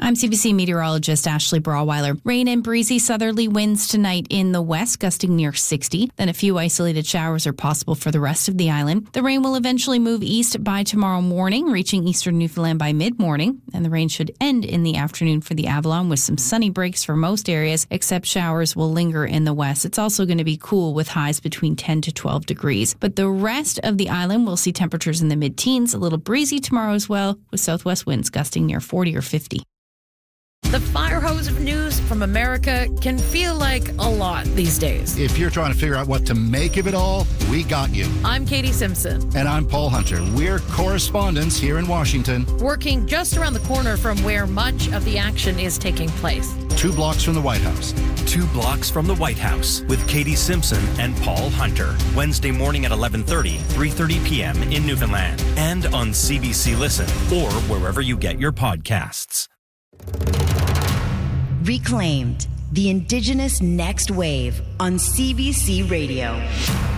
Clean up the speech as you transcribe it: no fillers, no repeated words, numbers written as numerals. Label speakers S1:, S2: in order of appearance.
S1: I'm CBC meteorologist Ashley Brawweiler. Rain and breezy southerly winds tonight in the west, gusting near 60. Then a few isolated showers are possible for the rest of the island. The rain will eventually move east by tomorrow morning, reaching eastern Newfoundland by mid-morning. And the rain should end in the afternoon for the Avalon with some sunny breaks for most areas, except showers will linger in the west. It's also going to be cool with highs between 10 to 12 degrees. But the rest of the island will see temperatures in the mid-teens, a little breezy tomorrow as well, with southwest winds gusting near 40 or 50.
S2: The fire hose of news from America can feel like a lot these days.
S3: If you're trying to figure out what to make of it all, we got you.
S2: I'm Katie Simpson.
S3: And I'm Paul Hunter. We're correspondents here in Washington.
S2: Working just around the corner from where much of the action is taking place.
S3: 2 blocks from the White House.
S4: 2 blocks from the White House with Katie Simpson and Paul Hunter. Wednesday morning at 11:30, 3:30 p.m. in Newfoundland. And on CBC Listen or wherever you get your podcasts.
S5: Reclaimed, the Indigenous Next Wave on CBC Radio.